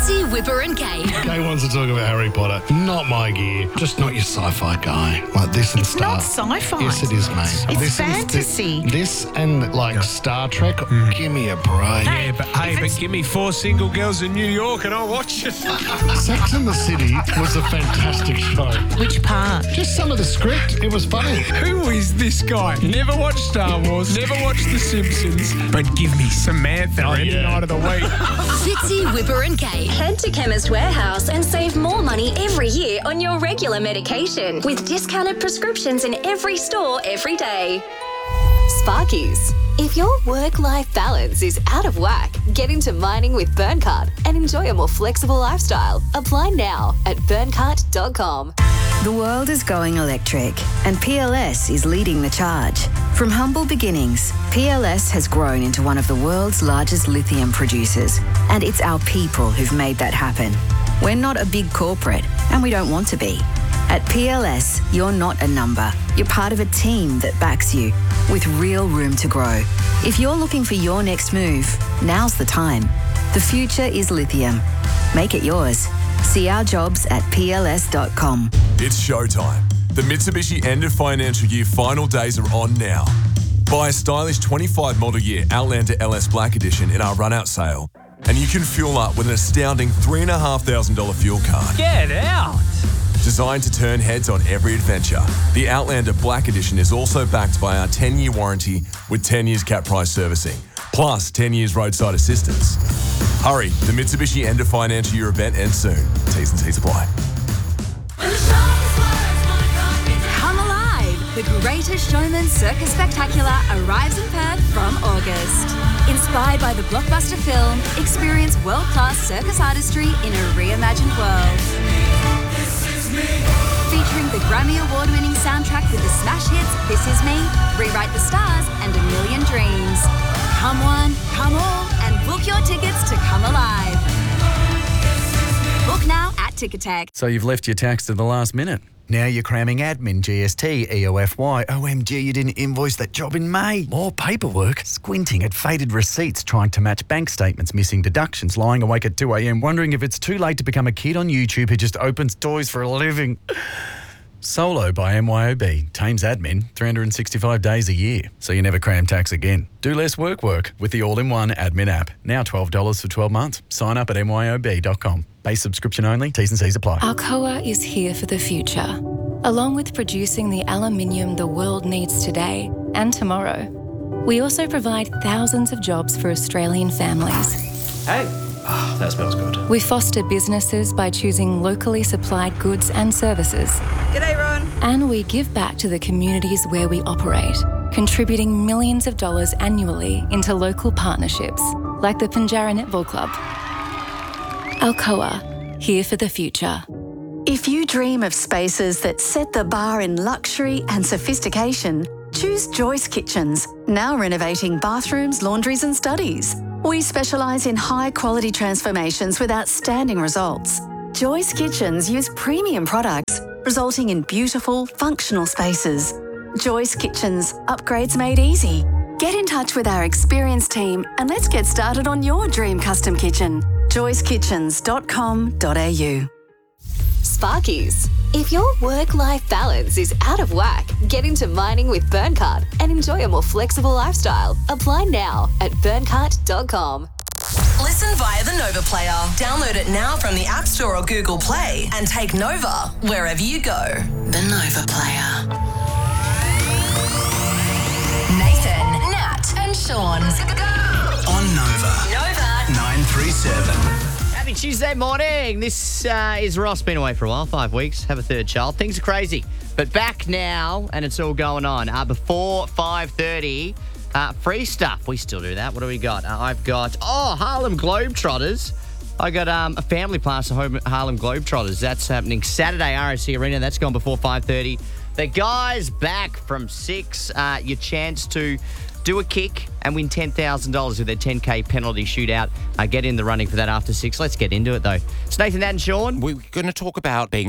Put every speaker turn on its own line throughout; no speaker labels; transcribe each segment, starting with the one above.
Fitzy, Whipper and Kay.
Kay wants to talk about Harry Potter. Not my gear. Just not your sci-fi guy. Like this and Star.
It's not sci-fi.
Yes, it is, mate.
It's fantasy.
This and like Star Trek. Give me a break.
Yeah, but give me 4 single girls in New York and I'll watch it.
Sex and the City was a fantastic show.
Which part?
Just some of the script. It was funny.
Who is this guy? Never watched Star Wars, never watched The Simpsons, but give me Samantha any night of the week.
Fitzy, Whipper and Kay.
Head to Chemist Warehouse and save more money every year on your regular medication with discounted prescriptions in every store every day.
Sparkies. If your work-life balance is out of whack, get into mining with Burncart and enjoy a more flexible lifestyle. Apply now at burncart.com.
The world is going electric, and PLS is leading the charge. From humble beginnings, PLS has grown into one of the world's largest lithium producers, and it's our people who've made that happen. We're not a big corporate, and we don't want to be. At PLS, you're not a number. You're part of a team that backs you, with real room to grow. If you're looking for your next move, now's the time. The future is lithium. Make it yours. See our jobs at pls.com.
It's showtime. The Mitsubishi end of financial year final days are on now. Buy a stylish 25 model year Outlander LS Black Edition in our run-out sale, and you can fuel up with an astounding $3,500 fuel card.
Get out!
Designed to turn heads on every adventure, the Outlander Black Edition is also backed by our 10-year warranty with 10 years cap price servicing, plus 10 years roadside assistance. Hurry, the Mitsubishi end of financial year event ends soon. T's and C's apply.
Come Alive! The Greatest Showman Circus Spectacular arrives in Perth from August. Inspired by the blockbuster film, experience world-class circus artistry in a reimagined world. Featuring the Grammy Award-winning soundtrack with the smash hits This Is Me, Rewrite the Stars and A Million Dreams. Come one, come all, and book your tickets to Come Alive. Book now at Ticketek.
So you've left your tax to the last minute. Now you're cramming admin, GST, EOFY. OMG, you didn't invoice that job in May. More paperwork. Squinting at faded receipts, trying to match bank statements, missing deductions, lying awake at 2 a.m, wondering if it's too late to become a kid on YouTube who just opens toys for a living. Solo by MYOB. Tames admin 365 days a year, so you never cram tax again. Do less work with the all-in-one admin app. Now $12 for 12 months. Sign up at myob.com. Base subscription only. T's and C's apply.
Alcoa is here for the future. Along with producing the aluminium the world needs today and tomorrow, we also provide thousands of jobs for Australian families.
Hey. Oh, that smells good.
We foster businesses by choosing locally supplied goods and services.
G'day, Ron.
And we give back to the communities where we operate, contributing millions of dollars annually into local partnerships, like the Pinjarra Netball Club. Alcoa, here for the future.
If you dream of spaces that set the bar in luxury and sophistication, choose Joyce Kitchens, now renovating bathrooms, laundries and studies. We specialise in high-quality transformations with outstanding results. Joyce Kitchens use premium products, resulting in beautiful, functional spaces. Joyce Kitchens, upgrades made easy. Get in touch with our experienced team and let's get started on your dream custom kitchen. joycekitchens.com.au.
Sparkies. If your work-life balance is out of whack, get into mining with Burncart and enjoy a more flexible lifestyle. Apply now at burncart.com.
Listen via the Nova Player. Download it now from the App Store or Google Play and take Nova wherever you go. The Nova Player. Nathan, Nat and Sean.
On Nova. 937.
Happy Tuesday morning. This is Ross. Been away for a while, 5 weeks. Have a third child. Things are crazy. But back now, and it's all going on. Before 5:30, free stuff. We still do that. What do we got? I've got, Harlem Globetrotters. I got a family pass to Harlem Globetrotters. That's happening Saturday, RSC Arena. That's gone before 5:30. The guys back from 6. Your chance to do a kick and win $10,000 with their 10K penalty shootout. Get in the running for that after 6. Let's get into it, though. It's Nathan, Nat and Sean.
We're going to talk about being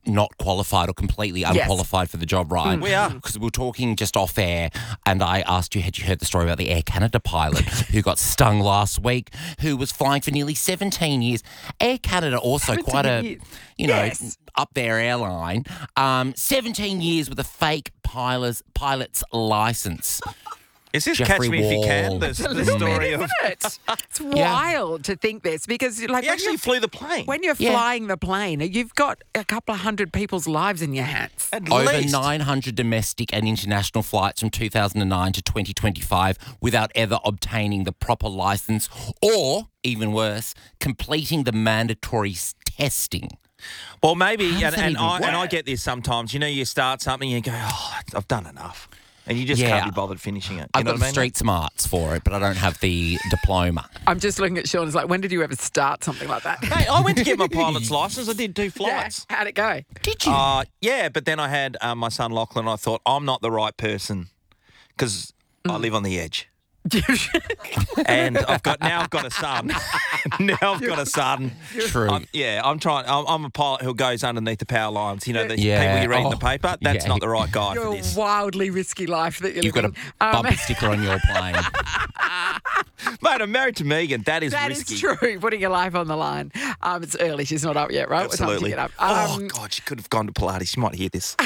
not qualified or completely unqualified for the job, right?
We are.
Because we were talking just off air, and I asked you, had you heard the story about the Air Canada pilot who got stung last week, who was flying for nearly 17 years? Air Canada also quite a, up there airline. 17 years with a fake pilot's license.
Is this
Jeffrey
Catch Me If You Can?
Wall.
The story of
Isn't it? It's wild to think this because, like,
He actually flew the plane.
When you're flying the plane, you've got a couple of hundred people's lives in your hands.
Over 900 domestic and international flights from 2009 to 2025 without ever obtaining the proper license or, even worse, completing the mandatory testing.
Well, maybe, and I get this sometimes. You start something and you go, I've done enough. And you just can't be bothered finishing it.
I've got the street smarts for it, but I don't have the diploma.
I'm just looking at Sean. It's like, when did you ever start something like that?
Hey, I went to get my pilot's license. I did 2 flights.
Yeah. How'd it go?
Did you?
Yeah, but then I had my son Lachlan. I thought, I'm not the right person because I live on the edge. And I've got a son. Now I've got a son.
True.
I'm trying. I'm a pilot who goes underneath the power lines. The people you read in the paper. That's not the right guy for this.
Wildly risky life that you're
You've got
living.
a bumper sticker on your plane.
Mate, I'm married to Megan. That is risky.
That is true. Putting your life on the line. It's early. She's not up yet, right?
Absolutely.
What time to get up?
God, she could have gone to Pilates. She might hear this.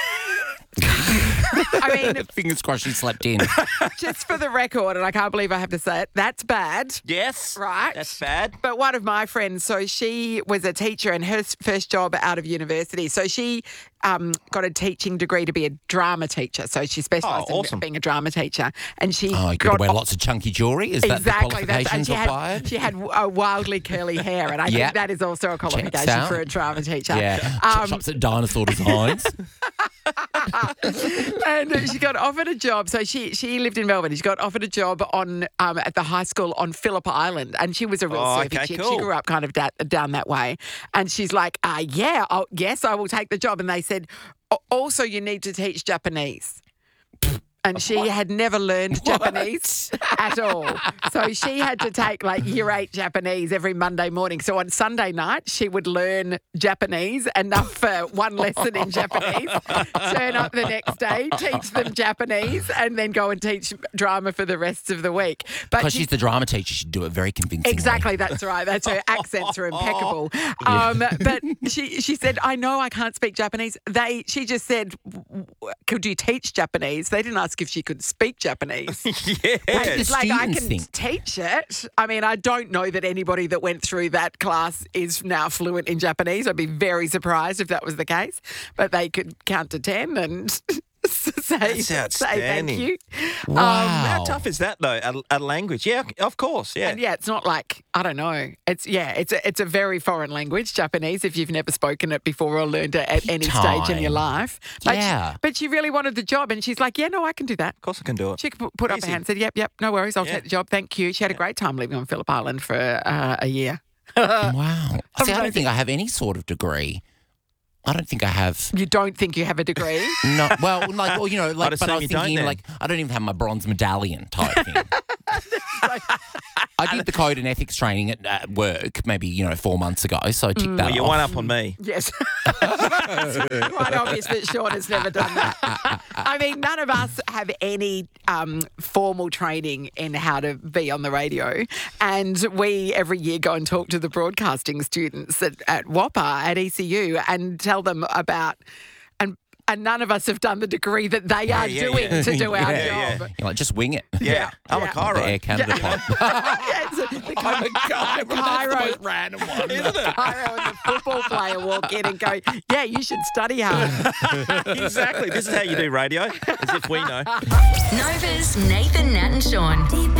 I mean,
fingers crossed she slept in.
Just for the record, and I can't believe I have to say it, that's bad.
Yes.
Right.
That's bad.
But one of my friends, so she was a teacher and her first job out of university. So she got a teaching degree to be a drama teacher. So she specialised in being a drama teacher. And she
you got to wear lots of chunky jewellery? Is that the qualifications required?
She had wildly curly hair, and I think that is also a qualification for a drama teacher.
Yeah. Shops at Dinosaur Designs.
And she got offered a job. So she lived in Melbourne. She got offered a job on at the high school on Phillip Island, and she was a real surfy chick.
Cool.
She grew up kind of down that way, and she's like, yes, I will take the job. And they said, also, you need to teach Japanese. And she had never learned Japanese at all. So she had to take like year 8 Japanese every Monday morning. So on Sunday night, she would learn Japanese, enough for one lesson in Japanese, turn up the next day, teach them Japanese, and then go and teach drama for the rest of the week. But
Because she's the drama teacher, she'd do it very convincingly.
Exactly, that's right. That's her accents are impeccable. But she said, I know I can't speak Japanese. She just said, could you teach Japanese? They didn't ask if she could speak Japanese.
Yes.
Like, I can teach it. I mean, I don't know that anybody that went through that class is now fluent in Japanese. I'd be very surprised if that was the case. But they could count to 10 and say thank you.
Wow.
How tough is that, though, a language? Yeah, of course, yeah.
And it's not like, I don't know. It's a very foreign language, Japanese, if you've never spoken it before or learned it at any stage in your life. But she really wanted the job, and she's like, no, I can do that.
Of course I can do it.
She put up her hand and said, yep, no worries, I'll take the job, thank you. She had a great time living on Phillip Island for a year.
Wow. See, I don't think I have any sort of degree. I don't think I have.
You don't think you have a degree?
No. Well, but I was thinking, I don't even have my bronze medallion type thing. I did the code and ethics training at work maybe, 4 months ago, so I ticked that off.
You're one up on me.
Yes. It's quite obvious that Sean has never done that. I mean, none of us have any formal training in how to be on the radio, and we every year go and talk to the broadcasting students at WAPA, at ECU, and tell them about... And none of us have done the degree that they are doing to do our job.
You're like, just wing it.
Yeah. I'm a chiro.
The Air Canada pod.
The chiro,
random one.
Isn't it?
Chiro and the football player walk in and go, you should study hard.
Exactly. This is how you do radio, as if we know.
Nova's Nathan, Nat and Sean.